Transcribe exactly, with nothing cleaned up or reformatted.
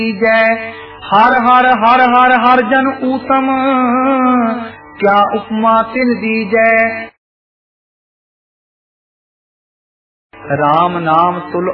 जय। हर हर हर हर हर जन ऊतम, क्या उपमा तिन दी जय। राम नाम तुल